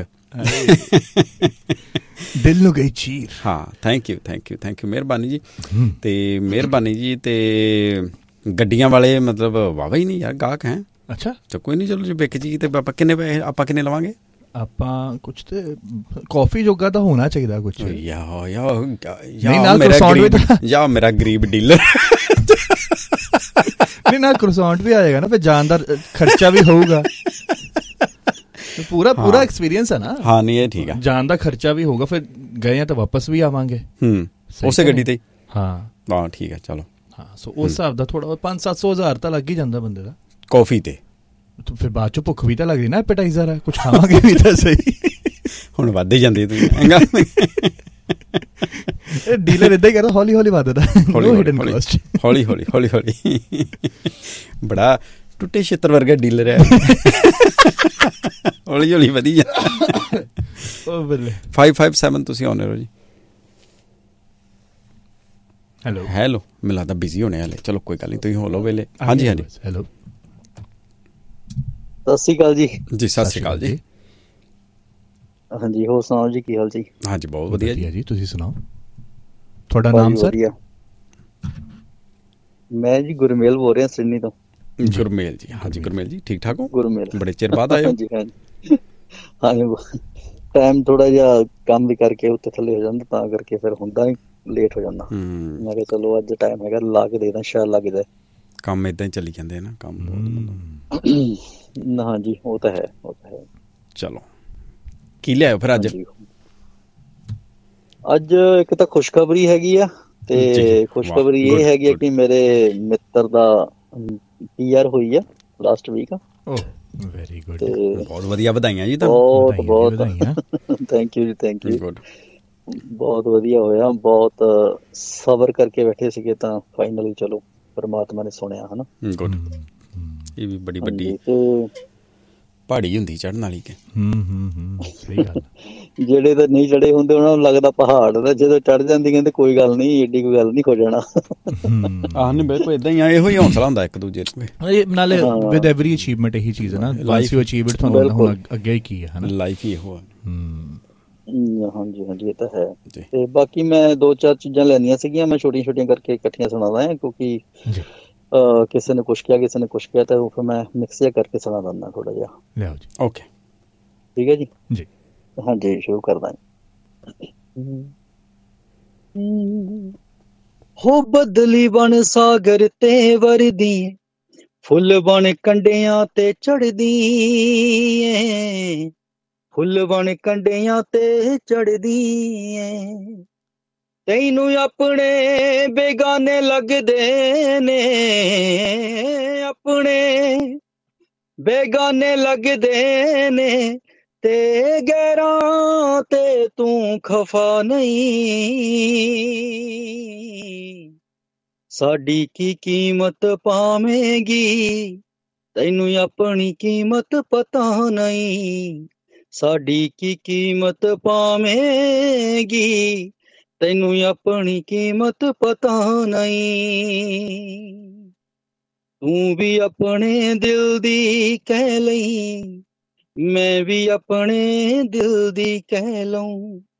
ਦਿਲ ਨੂੰ ਗਈ ਚੀਰ। ਹਾਂ thank you thank you thank you, ਮਿਹਰਬਾਨੀ ਜੀ। ਤੇ ਮਿਹਰਬਾਨੀ ਜੀ। ਤੇ ਗੱਡੀਆਂ ਵਾਲੇ ਮਤਲਬ ਵਾਵਾ ਹੀ ਨਹੀਂ ਯਾਰ ਗਾਹਕ ਹੈ। ਅੱਛਾ ਤਾਂ ਕੋਈ ਨਹੀਂ, ਚਲੋ ਜੀ ਵਿਕ ਜੀ ਤੇ ਆਪਾਂ ਕਿੰਨੇ ਪੈਸੇ ਆਪਾਂ ਕਿੰਨੇ ਲਵਾਂਗੇ? ਆਪਾਂ ਕੁਝ ਤੇ ਕਾਫੀ ਜੋਗਾ ਤਾਂ ਹੋਣਾ ਚਾਹੀਦਾ ਕੁਝ ਯਾ ਯਾ ਨਹੀਂ ਨਾਲ ਮੇਰਾ croissant ਵੀ ਗਰੀਬ ਜਾਂ ਮੇਰਾ ਗਰੀਬ ਡੀਲਰ ਨਹੀਂ ਨਾਲ croissant ਵੀ ਆ ਜਾਏਗਾ ਨਾ, ਫਿਰ ਜਾਣ ਦਾ ਖਰਚਾ ਵੀ ਹੋਊਗਾ, ਪੂਰਾ ਪੂਰਾ ਐਕਸਪੀਰੀਅੰਸ ਹੈ ਨਾ। ਹਾਂ ਨਹੀਂ ਇਹ ਠੀਕ ਆ, ਜਾਣ ਦਾ ਖਰਚਾ ਵੀ ਹੋਊਗਾ, ਫਿਰ ਗਏ ਆ ਤਾਂ ਵਾਪਸ ਵੀ ਆਵਾਂਗੇ ਹੂੰ ਉਸੇ ਗੱਡੀ ਤੇ। ਹਾਂ ਹਾਂ ਠੀਕ ਹੈ ਚਲੋ। ਹਾਂ ਸੋ ਉਸ ਹਿਸਾਬ ਦਾ ਥੋੜਾ ਪੰਜ ਸੱਤ ਸੌ ਹਜ਼ਾਰ ਤਾਂ ਲੱਗ ਹੀ ਜਾਂਦਾ ਬੰਦੇ ਦਾ ਕਾਫੀ ਤੇ। ਫਿਰ ਬਾਅਦ ਚੋਂ ਭੁੱਖ ਵੀ ਤਾਂ ਲੱਗਦੀ ਨਾ, ਐਪੇਟਾਈਜ਼ਰ ਹੈ, ਕੁਛ ਖਾਵਾਂਗੇ ਵੀ ਤਾਂ ਸਹੀ। ਹੁਣ ਵੱਧ ਹੀ ਜਾਂਦੀ ਤੁਸੀਂ ਇਹ ਡੀਲਰ ਇਦਾਂ ਹੀ ਕਰਦਾ, ਹੌਲੀ ਹੌਲੀ ਵੱਧਦਾ, ਹੌਲੀ ਹੌਲੀ ਹੌਲੀ ਹੌਲੀ ਹੌਲੀ। ਬੜਾ ਟੁੱਟੇ ਛਿੱਤਰ ਵਰਗਾ ਡੀਲਰ ਹੈ, ਹੌਲੀ ਹੌਲੀ ਵਧੀ ਜਾਂਦਾ। ਉਹ ਬੱਲੇ ਪੰਜ ਪੰਜ ਸੱਤ ਤੁਸੀਂ ਆਉਂਦੇ ਹੋ ਜੀ। ਹੈਲੋ ਹੈਲੋ ਮੈਨੂੰ ਲੱਗਦਾ ਬਿਜ਼ੀ ਹੋਣੇ ਵਾਲੇ, ਚਲੋ ਕੋਈ ਗੱਲ ਨਹੀਂ ਤੁਸੀਂ ਹੋ ਲਓ ਵੇਲੇ। ਹਾਂਜੀ ਹਾਂਜੀ ਹੈਲੋ ਸਤਿ ਸ਼੍ਰੀ ਅਕਾਲ ਜੀ। ਜੀ ਸਤਿ ਸ਼੍ਰੀ ਅਕਾਲ ਜੀ। ਹਾਂਜੀ ਹੋਰ ਸੁਣਾਓ ਜੀ, ਕੀ ਹਾਲ ਜੀ? ਹਾਂਜੀ ਬਹੁਤ ਵਧੀਆ ਜੀ, ਤੁਸੀਂ ਸੁਣਾਓ ਤੁਹਾਡਾ ਨਾਮ ਸਰ? ਮੈਂ ਜੀ ਗੁਰਮੇਲ ਬੋਲ ਰਿਹਾ ਸਿਡਨੀ ਤੋਂ। ਗੁਰਮੇਲ ਜੀ, ਹਾਂਜੀ ਗੁਰਮੇਲ ਜੀ ਠੀਕ ਠਾਕ ਹੋ? ਗੁਰਮੇਲ ਬੜੇ ਚਿਰ ਬਾਅਦ ਆਏ ਹੋ। ਹਾਂਜੀ ਹਾਂਜੀ ਟਾਈਮ ਥੋੜਾ ਜਿਹਾ ਕੰਮ ਵੀ ਕਰਕੇ ਉੱਤੇ ਥੱਲੇ ਹੋ ਜਾਂਦਾ, ਤਾਂ ਕਰਕੇ ਫਿਰ ਹੁੰਦਾ ਨਹੀਂ, ਲੇਟ ਹੋ ਜਾਂਦਾ। ਮੈਂ ਕਿਹਾ ਚਲੋ ਅੱਜ ਟਾਈਮ ਹੈਗਾ, ਲਾ ਕੇ ਦੇਖਦਾ ਸ਼ਾਇਦ ਲੱਗ ਜਾਏ। ਕੰਮ ਏਦਾਂ ਹੀ ਚੱਲੀ ਜਾਂਦੇ ਨਾ ਕੰਮ। ਹਾਂਜੀ ਉਹ ਤਾਂ ਹੈ, ਉਹ ਤਾਂ ਹੈ। ਚਲੋ ਕੀ ਲਿਆਇਓ ਫਿਰ ਅੱਜ? ਅੱਜ ਇੱਕ ਤਾਂ ਖੁਸ਼ਖਬਰੀ ਹੈਗੀ ਆ, ਤੇ ਖੁਸ਼ਖਬਰੀ ਇਹ ਹੈਗੀ ਆ ਕਿ ਮੇਰੇ ਮਿੱਤਰ ਦਾ ਪੀ ਆਰ ਹੋਈ ਆ ਲਾਸਟ ਵੀਕ। ਓਹ ਵੈਰੀ ਗੁੱਡ, ਬਹੁਤ ਵਧੀਆ, ਵਧਾਈਆਂ ਜੀ ਤੁਹਾਨੂੰ। ਬਹੁਤ ਬਹੁਤ ਥੈਂਕ ਯੂ ਜੀ, ਥੈਂਕ ਯੂ। ਬਹੁਤ ਵਧੀਆ ਹੋਇਆ, ਬਹੁਤ ਸਬਰ ਕਰਕੇ ਬੈਠੇ ਸੀਗੇ, ਤਾਂ ਫਾਈਨਲੀ ਚਲੋ ਪਰਮਾਤਮਾ ਨੇ ਸੁਣਿਆ ਹਨਾ। ਗੁੱਡ, ਇਹ ਵੀ ਬੜੀ ਵੱਡੀ ਪਹਾੜੀ ਹੁੰਦੀ ਚੜ੍ਹਨ ਵਾਲੀ ਕੇ। ਹੂੰ ਹੂੰ ਹੂੰ ਸਹੀ ਗੱਲ। ਜਿਹੜੇ ਤਾਂ ਨਹੀਂ ਚੜੇ ਹੁੰਦੇ ਉਹਨਾਂ ਨੂੰ ਲੱਗਦਾ ਪਹਾੜ ਦਾ, ਜਦੋਂ ਚੜ੍ਹ ਜਾਂਦੀ ਕਹਿੰਦੇ ਕੋਈ ਗੱਲ ਨਹੀਂ, ਏਡੀ ਕੋਈ ਗੱਲ ਨਹੀਂ, ਹੋ ਜਾਣਾ। ਆਹ ਨਹੀਂ ਬਿਲਕੁਲ ਏਦਾਂ ਹੀ ਆ, ਇਹੋ ਹੀ ਹੌਸਲਾ ਹੁੰਦਾ ਇੱਕ ਦੂਜੇ ਨੂੰ। ਨਾਲੇ ਵਿਦ ਐਵਰੀ ਅਚੀਵਮੈਂਟ ਇਹੀ ਚੀਜ਼ ਹੈ ਨਾ, ਵਾਂਸ ਯੂ ਅਚੀਵ ਇਟ ਤੁਹਾਨੂੰ ਹੁਣ ਅੱਗੇ ਕੀ ਹੈ ਹਨਾ, ਲਾਈਫ ਹੀ ਇਹੋ ਹੈ। ਹਾਂਜੀ ਹਾਂਜੀ ਇਹ ਤਾਂ ਹੈ। ਤੇ ਬਾਕੀ ਮੈਂ ਦੋ ਚਾਰ ਚੀਜ਼ਾਂ ਲੈਣੀਆਂ ਸੀਗੀਆਂ, ਮੈਂ ਛੋਟੀਆਂ ਛੋਟੀਆਂ ਕਰਕੇ ਇਕੱਠੀਆਂ ਸੁਣਾਦਾ ਹੈ, ਕਿਉਂਕਿ ਕਿਸੇ ਨੇ ਕੁਛ ਕਿਹਾ, ਕਿਸੇ ਨੇ ਕੁਛ ਕਿਹਾ, ਤਾਂ ਉਹ ਫਿਰ ਮੈਂ ਮਿਕਸ ਜਿਹਾ ਕਰਕੇ ਸੁਣਾ ਦਿੰਦਾ ਥੋੜਾ ਜਿਹਾ। ਲਿਆਓ ਜੀ। ਓਕੇ ਠੀਕ ਹੈ ਜੀ। ਜੀ ਹਾਂਜੀ ਸ਼ੁਰੂ ਕਰਦਾ। ਹੋ ਬਦਲੀ ਬਣ ਸਾਗਰ ਤੇ ਵਰਦੀ, ਫੁੱਲ ਬਣ ਕੰਡਿਆਂ ਤੇ ਚੜਦੀ ਏ, ਫੁੱਲ ਬਣ ਕੰਡਿਆਂ ਤੇ ਚੜਦੀ ਏ, ਤੈਨੂੰ ਆਪਣੇ ਬੇਗਾਨੇ ਲੱਗਦੇ ਨੇ, ਆਪਣੇ ਬੇਗਾਨੇ ਲੱਗਦੇ ਨੇ, ਤੇ ਗੈਰਾਂ ਤੇ ਤੂੰ ਖਫਾ ਨਹੀਂ, ਸਾਡੀ ਕੀ ਕੀਮਤ ਪਾਵੇਂਗੀ, ਤੈਨੂੰ ਆਪਣੀ ਕੀਮਤ ਪਤਾ ਨਹੀਂ, ਸਾਡੀ ਕੀ ਕੀਮਤ ਪਾਵੇਂਗੀ, ਤੈਨੂੰ ਆਪਣੀ ਕੀਮਤ ਪਤਾ ਨਹੀਂ, ਤੂੰ ਵੀ ਆਪਣੇ ਦਿਲ ਦੀ ਕਹਿ ਲਈ, ਮੈਂ ਵੀ ਆਪਣੇ ਦਿਲ ਦੀ ਕਹਿ ਲਊਂ,